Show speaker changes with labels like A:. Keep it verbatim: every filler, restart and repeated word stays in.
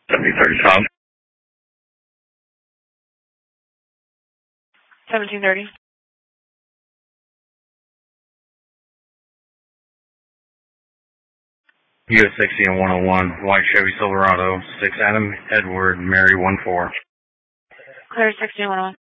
A: seventy thirty Tom.
B: seventeen thirty.
A: U S sixty and one oh one, white Chevy Silverado, six Adam Edward, Mary one four.
B: Clear sixty and one oh one.